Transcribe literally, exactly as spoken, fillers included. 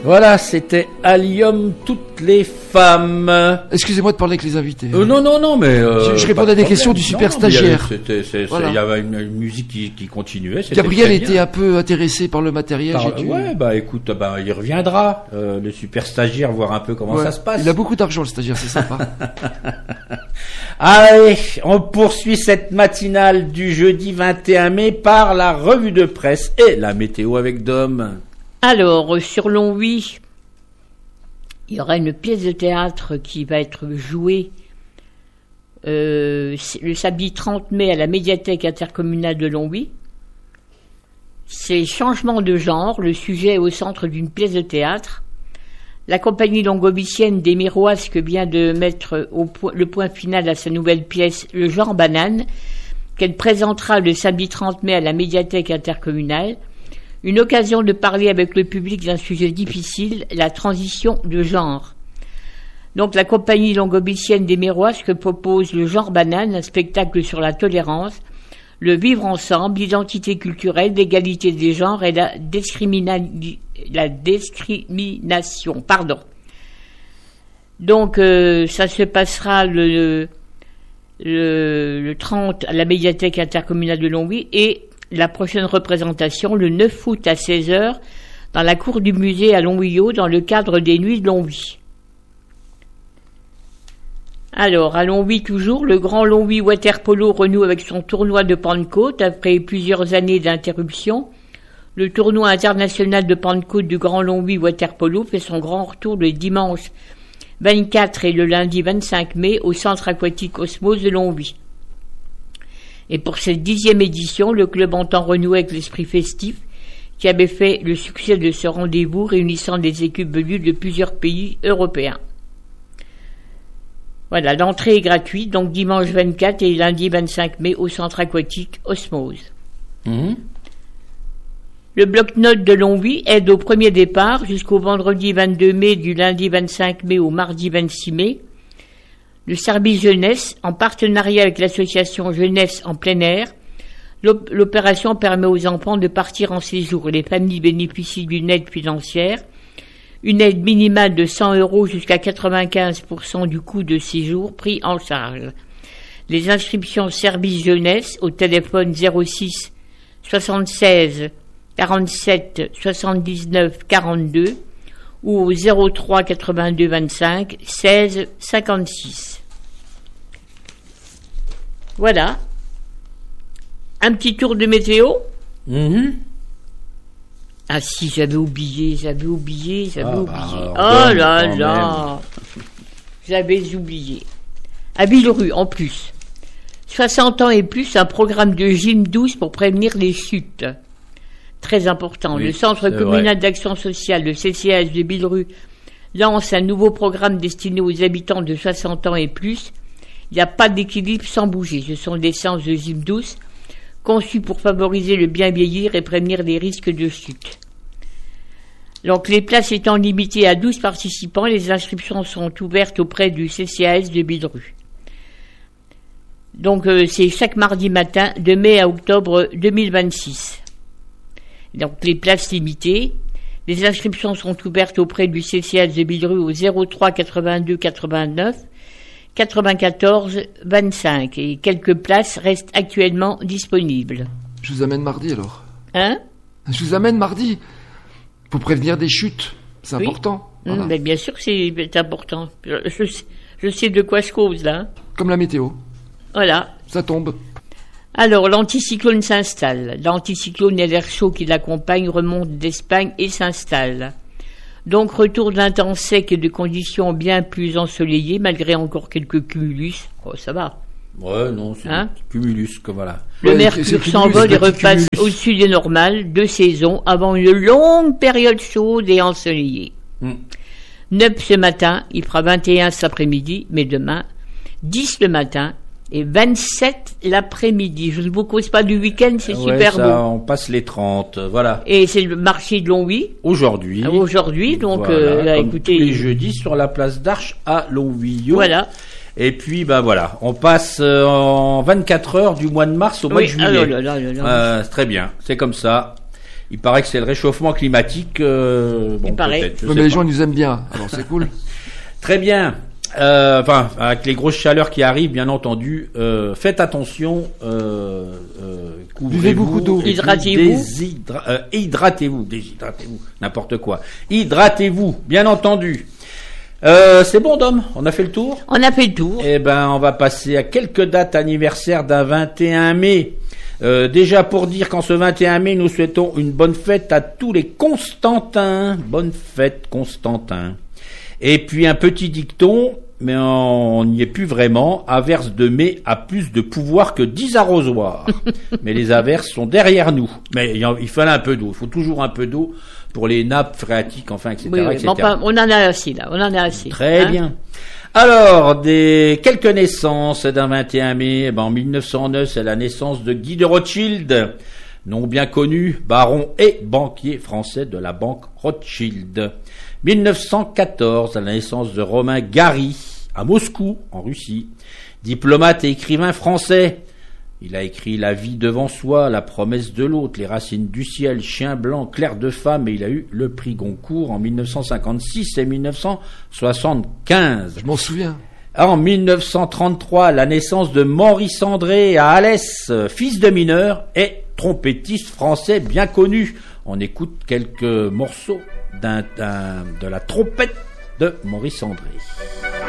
Voilà, c'était Allium, toutes les femmes. Excusez-moi de parler avec les invités. Euh, non, non, non, mais... Euh, je je répondais à des questions du super non, stagiaire. Il y avait, c'était, voilà. il y avait une, une musique qui, qui continuait. Gabriel était un peu intéressé par le matériel. Par, j'ai dû... Ouais, bah écoute, bah, il reviendra, euh, le super stagiaire, voir un peu comment ouais. ça se passe. Il a beaucoup d'argent, le stagiaire, c'est sympa. Allez, on poursuit cette matinale du jeudi vingt et un mai par la revue de presse et la météo avec Dom. Alors, sur Longwy, il y aura une pièce de théâtre qui va être jouée euh, le samedi trente mai à la médiathèque intercommunale de Longwy. C'est changement de genre, le sujet est au centre d'une pièce de théâtre. La compagnie longobicienne des Miroisques vient de mettre au point, le point final à sa nouvelle pièce, Le genre banane, qu'elle présentera le samedi trente mai à la médiathèque intercommunale. Une occasion de parler avec le public d'un sujet difficile, la transition de genre. Donc la compagnie longobicienne des Miroisques propose Le genre banane, un spectacle sur la tolérance, le vivre ensemble, l'identité culturelle, l'égalité des genres et la, discrimina... la discrimination. Pardon. Donc euh, ça se passera le, le, le trente à la médiathèque intercommunale de Longwy et la prochaine représentation le neuf août à seize heures dans la cour du musée à Longwyot dans le cadre des Nuits de Longwy. Alors, à Longwy toujours, le Grand Longwy Water Polo renoue avec son tournoi de Pentecôte après plusieurs années d'interruption. Le tournoi international de Pentecôte du Grand Longwy Water Polo fait son grand retour le dimanche vingt-quatre et le lundi vingt-cinq mai au centre aquatique Osmose de Longwy. Et pour cette dixième édition, le club entend renouer avec l'esprit festif qui avait fait le succès de ce rendez-vous réunissant des équipes venues de plusieurs pays européens. Voilà, l'entrée est gratuite, donc dimanche vingt-quatre et lundi vingt-cinq mai au centre aquatique Osmose. Mmh. Le bloc-notes de Longwy aide au premier départ jusqu'au vendredi vingt-deux mai, du lundi vingt-cinq mai au mardi vingt-six mai. Le service jeunesse, en partenariat avec l'association Jeunesse en plein air, l'opération permet aux enfants de partir en séjour. Les familles bénéficient d'une aide financière, une aide minimale de cent euros jusqu'à quatre-vingt-quinze pour cent du coût de séjour pris en charge. Les inscriptions service jeunesse au téléphone zéro six soixante-seize quarante-sept soixante-dix-neuf quarante-deux ou au zéro trois quatre-vingt-deux vingt-cinq seize cinquante-six. Voilà. Un petit tour de météo. Mmh. Ah si, j'avais oublié, j'avais oublié, j'avais ah, oublié. Bah, oh là là. J'avais oublié. À Billerud, en plus. soixante ans et plus, un programme de gym douce pour prévenir les chutes. Très important. Oui, le Centre communal vrai. d'action sociale, le C C A S de Billerud, lance un nouveau programme destiné aux habitants de soixante ans et plus. Il n'y a pas d'équilibre sans bouger. Ce sont des séances de gym douce conçues pour favoriser le bien vieillir et prévenir les risques de chute. Donc, les places étant limitées à douze participants, les inscriptions sont ouvertes auprès du C C A S de Billerud. Donc, euh, c'est chaque mardi matin, de mai à octobre deux mille vingt-six. Donc, les places limitées. Les inscriptions sont ouvertes auprès du C C A S de Billerud au zéro trois quatre-vingt-deux quatre-vingt-neuf quatre-vingt-quatorze vingt-cinq. Et quelques places restent actuellement disponibles. Je vous amène mardi, alors. Hein? Je vous amène mardi. Pour prévenir des chutes. C'est oui. important. Voilà. Mmh, mais bien sûr que c'est important. Je, je, je sais de quoi je cause, là. Comme la météo. Voilà. Ça tombe. Alors, l'anticyclone s'installe. L'anticyclone et l'air chaud qui l'accompagne remontent d'Espagne et s'installe. Donc, retour d'un temps sec et de conditions bien plus ensoleillées, malgré encore quelques cumulus. Oh, ça va. Ouais, non, c'est hein cumulus, comme voilà. Le ouais, mercure s'envole et repasse au-dessus des normales, deux saisons, avant une longue période chaude et ensoleillée. Mm. neuf ce matin, il fera vingt et un cet après-midi, mais demain, dix le matin, et vingt-sept l'après-midi. Je ne vous cause pas du week-end, c'est ouais, super ça, beau. On passe les trente, voilà. Et c'est le marché de Longwy. Aujourd'hui. Aujourd'hui, donc, voilà, euh, là, comme écoutez. Tous les jeudis sur la place d'Arche à Longwy. Voilà. Et puis, ben voilà, on passe euh, en vingt-quatre heures du mois de mars au mois oui, de juillet. Ah là là là là là. Euh, très bien, c'est comme ça. Il paraît que c'est le réchauffement climatique. Euh, bon, Il paraît. peut-être, je Ouais, sais mais les pas. gens ils nous aiment bien, alors c'est cool. Très bien. Euh, enfin, avec les grosses chaleurs qui arrivent, bien entendu, euh, faites attention. Euh, euh, couvrez-vous, Buvez beaucoup d'eau. et puis Hydratez-vous. déshydra- euh, hydratez-vous, déshydratez-vous, n'importe quoi. Hydratez-vous, bien entendu. Euh, c'est bon, Dom, on a fait le tour. On a fait le tour. Eh ben, on va passer à quelques dates anniversaires d'un vingt et un mai. Euh, déjà pour dire qu'en ce vingt et un mai, nous souhaitons une bonne fête à tous les Constantins. Bonne fête, Constantin. Et puis un petit dicton, mais on n'y est plus vraiment. Averse de mai a plus de pouvoir que dix arrosoirs. Mais les averses sont derrière nous. Mais il, y en- il fallait un peu d'eau. Il faut toujours un peu d'eau pour les nappes phréatiques, enfin, et cetera, Oui, oui. et cetera. Mais enfin, on en a assez là. On en a assez. Très hein. bien. Alors, des quelques naissances d'un vingt et un mai. Eh ben, en mille neuf cent neuf, c'est la naissance de Guy de Rothschild, nom bien connu, baron et banquier français de la banque Rothschild. mille neuf cent quatorze, la naissance de Romain Gary, à Moscou, en Russie, diplomate et écrivain français. Il a écrit La vie devant soi, La promesse de l'autre, Les racines du ciel, Chien blanc, Clair de femme, et il a eu le prix Goncourt en mille neuf cent cinquante-six et mille neuf cent soixante-quinze. Je m'en souviens. En mille neuf cent trente-trois, la naissance de Maurice André à Alès, fils de mineur et trompettiste français bien connu. On écoute quelques morceaux d'un, d'un- de la trompette de Maurice André.